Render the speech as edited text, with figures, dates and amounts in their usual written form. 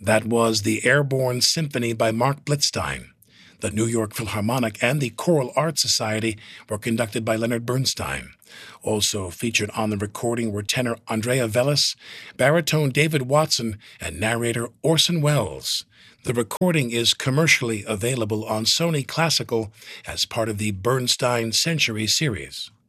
That was the Airborne Symphony by Mark Blitzstein. The New York Philharmonic and the Choral Art Society were conducted by Leonard Bernstein. Also featured on the recording were tenor Andrea Velez, baritone David Watson, and narrator Orson Welles. The recording is commercially available on Sony Classical as part of the Bernstein Century series.